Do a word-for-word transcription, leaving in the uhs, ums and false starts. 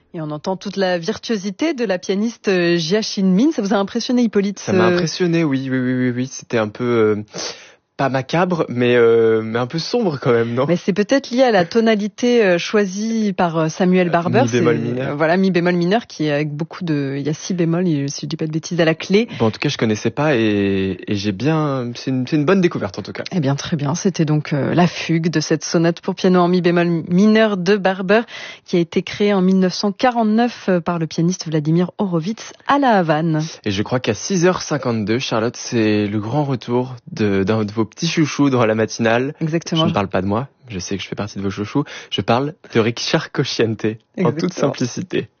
Et on entend toute la virtuosité de la pianiste Jiaching Min. Ça vous a impressionné, Hippolyte? Ça m'a impressionné, oui, oui, oui, oui, oui. C'était un peu... Euh... pas macabre, mais euh, mais un peu sombre quand même, non? Mais c'est peut-être lié à la tonalité euh, choisie par euh, Samuel Barber. Mi bémol mineur. Euh, voilà, mi bémol mineur, qui est avec beaucoup de, il y a six bémols, si je dis pas de bêtises, à la clé. Bon, en tout cas, je connaissais pas et, et j'ai bien, c'est une, c'est une bonne découverte en tout cas. Eh bien, très bien. C'était donc euh, la fugue de cette sonate pour piano en mi bémol mineur de Barber, qui a été créée en mille neuf cent quarante-neuf euh, par le pianiste Vladimir Horowitz à La Havane. Et je crois qu'à six heures cinquante-deux, Charlotte, c'est le grand retour de, d'un de vos petits chouchous dans la matinale. Exactement. Je ne parle pas de moi, je sais que je fais partie de vos chouchous, je parle de Richard Cocciante, en toute simplicité.